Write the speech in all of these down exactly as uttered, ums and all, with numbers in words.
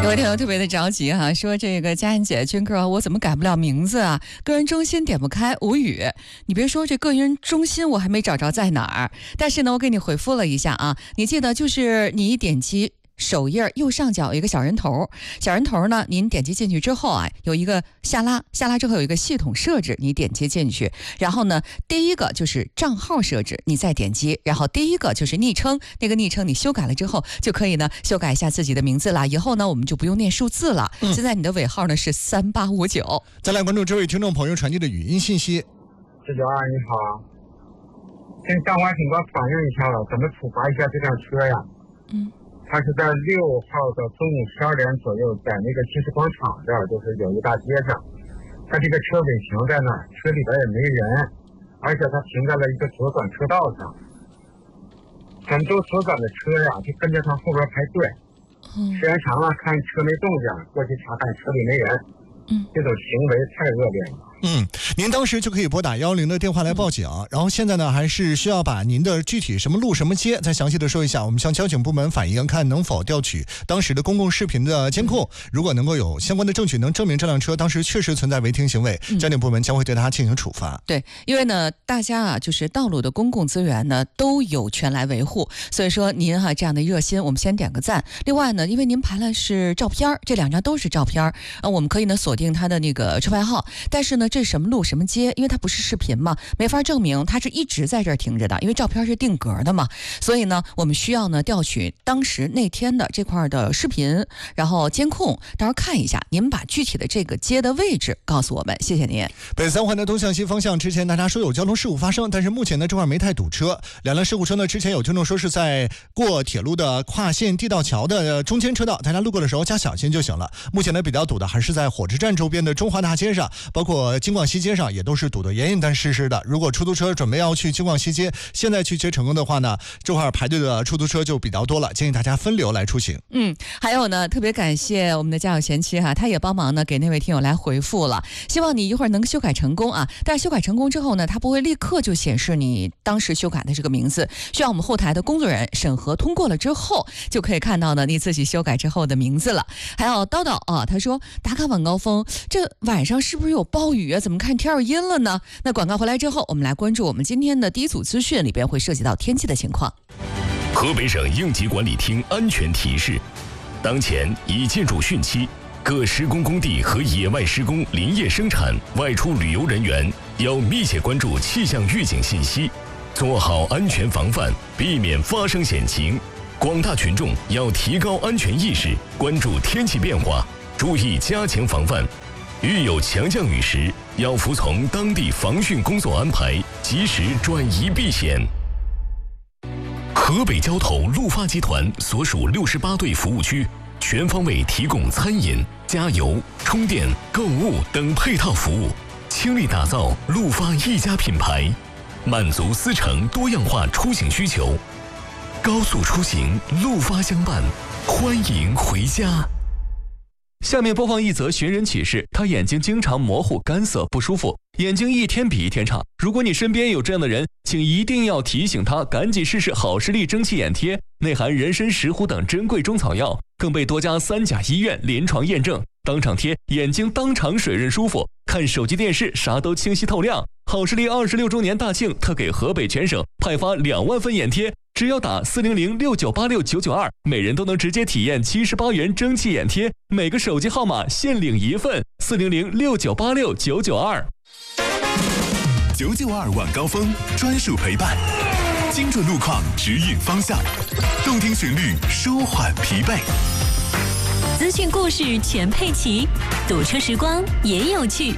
有位听友特别的着急哈、啊，说这个佳音姐、军哥，我怎么改不了名字啊？个人中心点不开，无语。你别说，这个人中心我还没找着在哪儿，但是呢，我给你回复了一下啊，你记得就是你一点击首页右上角有一个小人头，小人头呢，您点击进去之后啊，有一个下拉，下拉之后有一个系统设置，你点击进去，然后呢，第一个就是账号设置，你再点击，然后第一个就是昵称，那个昵称你修改了之后，就可以呢修改一下自己的名字了。以后呢，我们就不用念数字了。嗯、现在你的尾号呢是三八五九。 再来关注这位听众朋友传递的语音信息。 四九二你好，请张华警官反映一下了，怎么处罚一下这辆车呀？嗯。他是在六号的中午十二点左右，在那个集市广场这儿，就是有一大街上，他这个车尾停在那儿，车里边也没人，而且他停在了一个左转车道上，很多左转的车呀就跟着他后边排队，时间长了看车没动静，过去查看车里没人，嗯，这种行为太恶劣了。 嗯，您当时就可以拨打幺零的电话来报警，嗯、然后现在呢，还是需要把您的具体什么路什么街再详细的说一下，我们向交警部门反映，看能否调取当时的公共视频的监控，如果能够有相关的证据能证明这辆车当时确实存在违停行为，嗯、交警部门将会对他进行处罚。 对，因为呢，大家啊，就是道路的公共资源呢都有权来维护，所以说您哈、啊、这样的热心，我们先点个赞。另外呢，因为您拍了是照片，这两张都是照片，啊，我们可以呢锁定他的那个车牌号，但是呢，这什么路什么街，因为它不是视频嘛，没法证明它是一直在这儿停着的，因为照片是定格的嘛，所以呢，我们需要呢调取当时那天的这块的视频，然后监控，到时候看一下，您把具体的这个街的位置告诉我们，谢谢您。 北三环的东向西方向之前大家说有交通事故发生，但是目前呢这块没太堵车，两辆事故车呢之前有听众说是在过铁路的跨线地道桥的中间车道，大家路过的时候加小心就行了。目前呢比较堵的还是在火车站周边的中华大街上，包括京广西街上也都是堵得严严但实实的。如果出租车准备要去京广西街，现在去接成功的话呢，这块排队的出租车就比较多了，建议大家分流来出行。 嗯，还有呢，特别感谢我们的家有贤妻哈、啊，他也帮忙呢给那位听友来回复了，希望你一会儿能修改成功啊。但是修改成功之后呢，它不会立刻就显示你当时修改的这个名字，需要我们后台的工作人员审核通过了之后，就可以看到呢你自己修改之后的名字了。还有叨叨啊，他说打卡晚高峰，这晚上是不是有暴雨啊？怎么看天儿阴了呢？那广告回来之后，我们来关注我们今天的第一组资讯，里边会涉及到天气的情况。 河北省应急管理厅安全提示：当前已进入汛期，各施工工地和野外施工、林业生产、外出旅游人员要密切关注气象预警信息，做好安全防范，避免发生险情。广大群众要提高安全意识，关注天气变化，注意加强防范。遇有强降雨时，要服从当地防汛工作安排，及时转移避险。河北交投陆发集团所属六十八对服务区，全方位提供餐饮、加油、充电、购物等配套服务，倾力打造陆发一家品牌，满足司乘多样化出行需求。高速出行，陆发相伴，欢迎回家。 下面播放一则寻人启事，他眼睛经常模糊、干涩、不舒服，眼睛一天比一天差。如果你身边有这样的人，请一定要提醒他赶紧试试好视力蒸汽眼贴，内含人参、石斛等珍贵中草药，更被多家三甲医院临床验证，当场贴，眼睛当场水润舒服，看手机电视啥都清晰透亮。好视力二十六周年大庆特给河北全省派发两万份眼贴，只要打四零零六九八六九九二，每人都能直接体验七十八元蒸汽眼贴，每个手机号码限领一份，四零零六九八六九九二。 九九二晚高峰专属陪伴，精准路况指引方向，动听旋律舒缓疲惫， 资讯故事全配齐，堵车时光也有趣。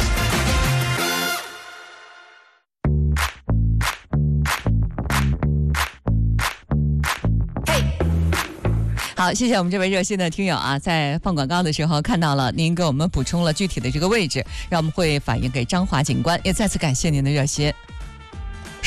好，谢谢我们这位热心的听友啊，在放广告的时候看到了您给我们补充了具体的这个位置，让我们会反映给张华警官，也再次感谢您的热心。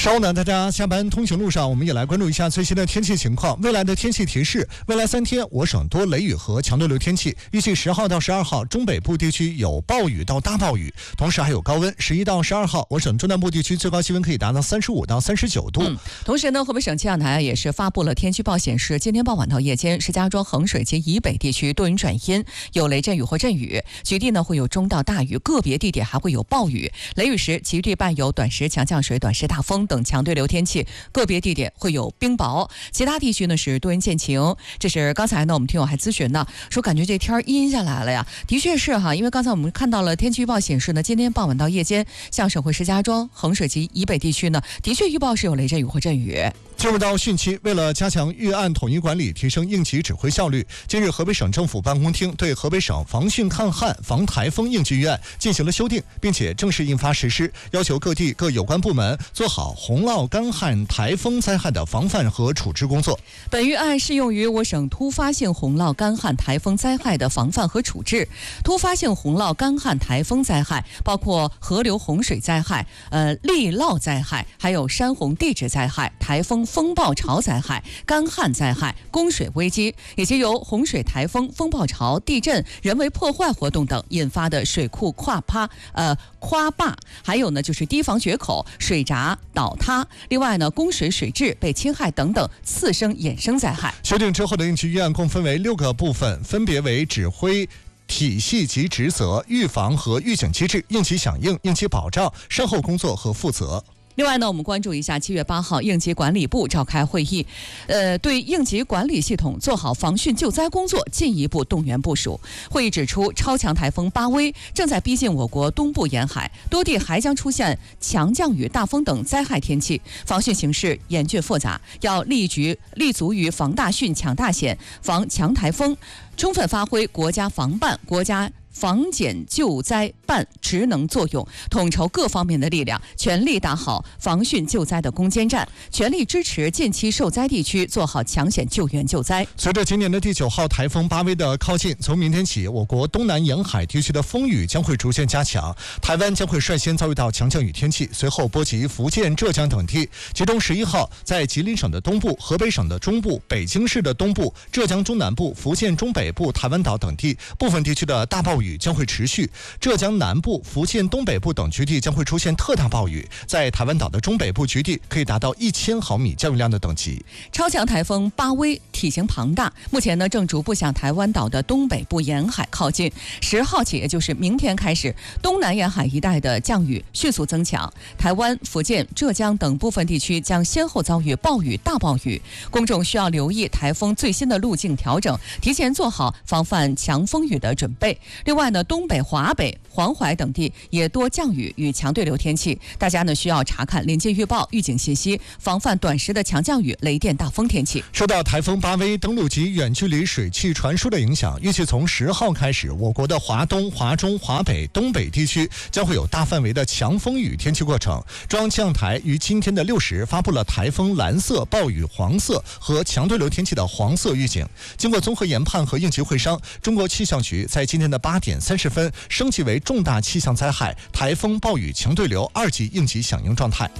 稍后呢，大家下班通行路上，我们也来关注一下最新的天气情况。未来的天气提示：未来三天，我省多雷雨和强对流天气。预计十号到十二号，中北部地区有暴雨到大暴雨，同时还有高温。十一到十二号，我省中南部地区最高气温可以达到三十五到三十九度。 嗯、同时呢，河北省气象台也是发布了天气预报，显示今天傍晚到夜间，石家庄、衡水及以北地区多云转阴，有雷阵雨或阵雨，局地呢会有中到大雨，个别地点还会有暴雨。雷雨时，局地伴有短时强降水、短时大风等强对流天气，个别地点会有冰雹，其他地区呢是多云见晴。这是刚才呢我们听友还咨询呢，说感觉这天阴下来了呀，的确是哈，因为刚才我们看到了天气预报显示呢，今天傍晚到夜间，像省会石家庄、衡水及以北地区呢，的确预报是有雷阵雨或阵雨。 进入到汛期，为了加强预案统一管理，提升应急指挥效率，近日河北省政府办公厅对河北省防汛抗旱防台风应急预案进行了修订，并且正式印发实施，要求各地各有关部门做好洪涝、干旱、台风灾害的防范和处置工作。 本预案适用于我省突发性洪涝、干旱、台风灾害的防范和处置。突发性洪涝、干旱、台风灾害包括河流洪水灾害、呃砾涝灾害，还有山洪地质灾害、台风风暴潮灾害、干旱灾害、供水危机，以及由洪水、台风、风暴潮、地震、人为破坏活动等引发的水库垮塌、呃夸坝，还有呢就是堤防决口、水闸倒塌，另外呢供水水质被侵害等等次生衍生灾害。 修订之后的应急预案共分为六个部分，分别为指挥体系及职责、预防和预警机制、应急响应、应急保障、善后工作和负责。 另外呢，我们关注一下七月八号应急管理部召开会议，呃，对应急管理系统做好防汛救灾工作进一步动员部署。会议指出，超强台风巴威正在逼近我国东部沿海，多地还将出现强降雨、大风等灾害天气，防汛形势严峻复杂，要立局立足于防大汛、抢大险、防强台风，充分发挥国家防办、国家防减救灾办职能作用，统筹各方面的力量，全力打好防汛救灾的攻坚战，全力支持近期受灾地区做好抢险救援救灾。 随着今年的第九号台风巴威的靠近，从明天起，我国东南沿海地区的风雨将会逐渐加强，台湾将会率先遭遇到强降雨天气，随后波及福建、浙江等地。其中十一号，在吉林省的东部、河北省的中部、北京市的东部、浙江中南部、福建中北部、台湾岛等地部分地区的大暴雨雨将会持续，浙江南部、福建东北部等局地将会出现特大暴雨，在台湾岛的中北部局地可以达到一千毫米降雨量的等级。 超强台风巴威体型庞大，目前呢正逐步向台湾岛的东北部沿海靠近。十号起，也就是明天开始，东南沿海一带的降雨迅速增强，台湾、福建、浙江等部分地区将先后遭遇暴雨、大暴雨。公众需要留意台风最新的路径调整，提前做好防范强风雨的准备。另外呢，东北、华北、黄淮等地也多降雨与强对流天气，大家呢需要查看临近预报、预警信息，防范短时的强降雨、雷电、大风天气。 受到台风巴威登陆及远距离水汽传输的影响，预计从十号开始，我国的华东、华中、华北、东北地区将会有大范围的强风雨天气过程。中央气象台于今天的六时发布了台风蓝色、暴雨黄色和强对流天气的黄色预警。经过综合研判和应急会商，中国气象局在今天的八点三十分升级为重大气象灾害台风暴雨强对流二级应急响应状态。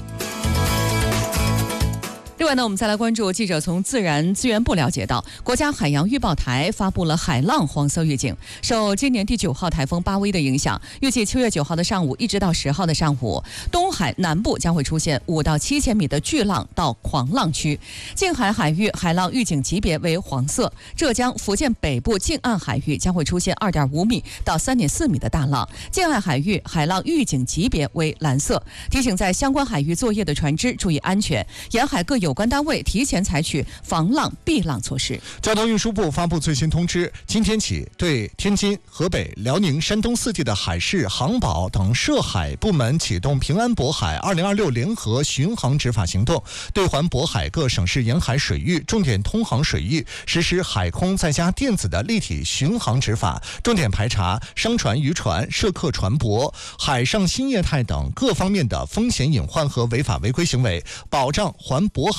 另外呢，我们再来关注，记者从自然资源部了解到，国家海洋预报台发布了海浪黄色预警。受今年第九号台风巴威的影响，预计七月九号的上午一直到十号的上午，东海南部将会出现五到七千米的巨浪到狂浪区，近海海域海浪预警级别为黄色。浙江、福建北部近岸海域将会出现二点五米到三点四米的大浪，近岸海域海浪预警级别为蓝色。提醒在相关海域作业的船只注意安全，沿海各有关单位提前采取防浪避浪措施。 交通运输部发布最新通知，今天起对天津、河北、辽宁、山东四地的海事、航保等涉海部门启动平安渤海二零二六联合巡航执法行动，对环渤海各省市沿海水域重点通航水域实施海空再加电子的立体巡航执法，重点排查商船、渔船、涉客船舶、海上新业态等各方面的风险隐患和违法违规行为，保障环渤海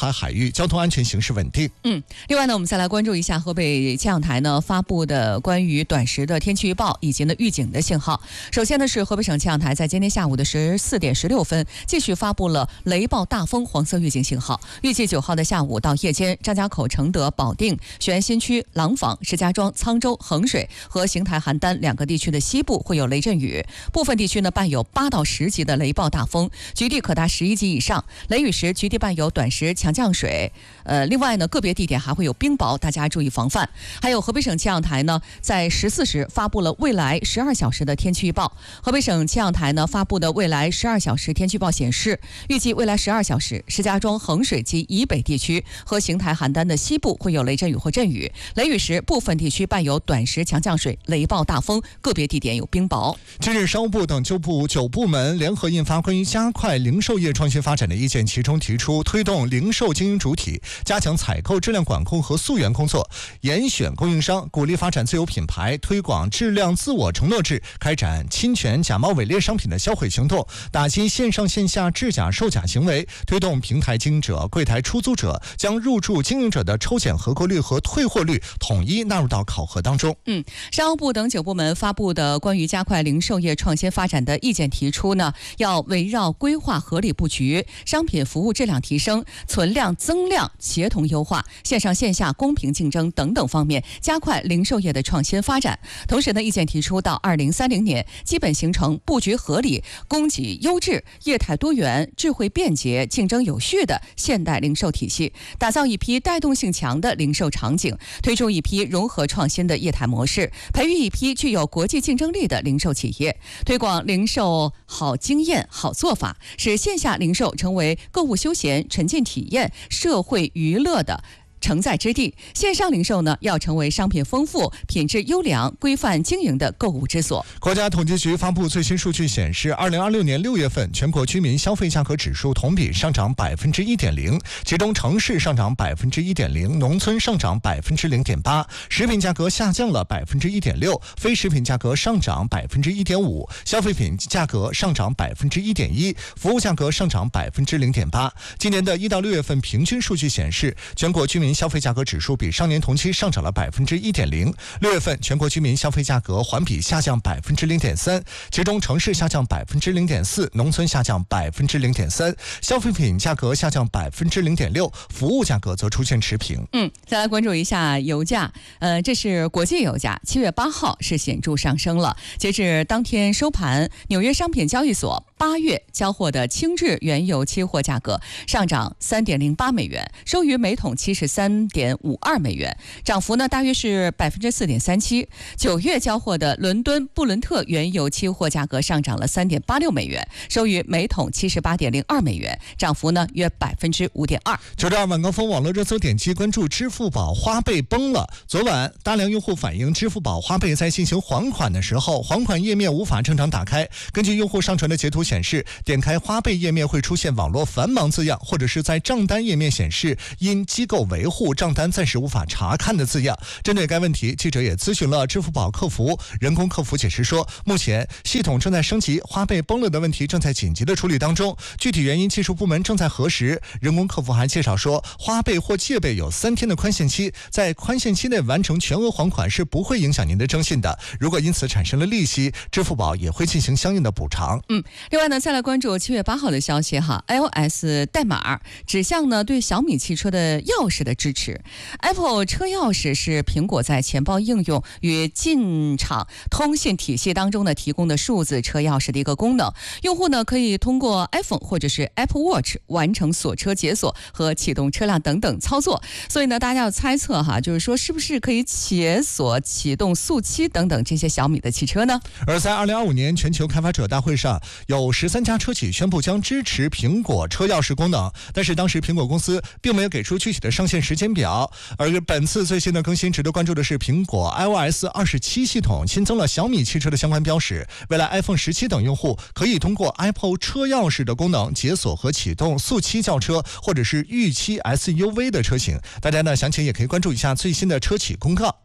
海海域，交通安全形势稳定。 嗯，另外呢，我们再来关注一下河北气象台呢发布的关于短时的天气预报以及呢预警的信号。首先呢是河北省气象台在今天下午的十四点十六分继续发布了雷暴大风黄色预警信号，预计九号的下午到夜间，张家口、承德、保定、雄安新区、廊坊、石家庄、沧州、衡水和邢台、邯郸两个地区的西部会有雷阵雨，部分地区呢伴有八到十级的雷暴大风，局地可达十一级以上，雷雨时局地伴有短时强降水。呃，另外呢，个别地点还会有冰雹，大家注意防范。还有河北省气象台呢，在十四时发布了未来十二小时的天气预报。河北省气象台呢发布的未来十二小时天气预报显示，预计未来十二小时，石家庄、衡水及以北地区和邢台、邯郸的西部会有雷阵雨或阵雨，雷雨时部分地区伴有短时强降水、雷暴大风，个别地点有冰雹。 近日，商务部等九部九部门联合印发关于加快零售业创新发展的意见，其中提出推动零售经营主体加强采购质量管控和溯源工作，严选供应商，鼓励发展自有品牌，推广质量自我承诺制，开展侵权假冒伪劣商品的销毁行动，打击线上线下制假售假行为，推动平台经营者、柜台出租者将入驻经营者的抽检合格率和退货率统一纳入到考核当中。 嗯，商务部等九部门发布的关于加快零售业创新发展的意见提出呢，要围绕规划合理布局、商品服务质量提升、存量增量协同优化、线上线下公平竞争等等方面，加快零售业的创新发展。同时呢，意见提出到二零三零年，基本形成布局合理、供给优质、业态多元、智慧便捷、竞争有序的现代零售体系，打造一批带动性强的零售场景，推出一批融合创新的业态模式，培育一批具有国际竞争力的零售企业，推广零售好经验、好做法，使线下零售成为购物休闲、沉浸体验、社会娱乐的承载之地，线上零售呢要成为商品丰富、品质优良、规范经营的购物之所。 国家统计局发布最新数据显示，二零二六年六月份全国居民消费价格指数同比上涨百分之一点零，其中城市上涨百分之一点零，农村上涨百分之零点八，食品价格下降了百分之一点六，非食品价格上涨百分之一点五，消费品价格上涨百分之一点一，服务价格上涨百分之零点八。今年的一到六月份平均数据显示，全国居民消费价格指数比上年同期上涨了百分之一点零。六月份全国居民消费价格环比下降百分之零点三，其中城市下降百分之零点四，农村下降百分之零点三，消费品价格下降百分之零点六，服务价格则出现持平。 嗯，再来关注一下油价，呃，这是国际油价，七月八号是显著上升了。截至当天收盘，纽约商品交易所八月交货的轻质原油期货价格上涨三点零八美元，收于每桶七十三点五二美元，涨幅呢大约是百分之四点三七。九月交货的伦敦布伦特原油期货价格上涨了三点八六美元，收于每桶七十八点零二美元，涨幅呢约百分之五点二。 九点二晚高峰网络热搜点击关注支付宝花呗崩了。昨晚大量用户反映，支付宝花呗在进行还款的时候，还款页面无法正常打开。根据用户上传的截图显示，点开花呗页面会出现网络繁忙字样，或者是在账单页面显示因机构维护账单暂时无法查看的字样。针对该问题，记者也咨询了支付宝客服，人工客服解释说，目前系统正在升级，花呗崩了的问题正在紧急的处理当中，具体原因技术部门正在核实。人工客服还介绍说，花呗或借呗有三天的宽限期，在宽限期内完成全额还款是不会影响您的征信的，如果因此产生了利息，支付宝也会进行相应的补偿。 嗯，另外呢，再来关注七月八号的消息哈 ，iOS 代码指向呢对小米汽车的钥匙的支持。Apple 车钥匙是苹果在钱包应用与进场通信体系当中呢提供的数字车钥匙的一个功能。用户呢可以通过 iPhone 或者是 Apple Watch 完成锁车、解锁和启动车辆等等操作。所以呢，大家要猜测哈，就是说是不是可以解锁、启动速七等等这些小米的汽车呢？ 而在二零二五年全球开发者大会上，有十三家车企宣布将支持苹果车钥匙功能，但是当时苹果公司并没有给出具体的上线时间表。而本次最新的更新值得关注的是，苹果 iOS 二十七系统新增了小米汽车的相关标识，未来 iPhone 十七等用户可以通过 Apple 车钥匙的功能解锁和启动速七轿车或者是预期 S U V 的车型。大家呢详情也可以关注一下最新的车企公告。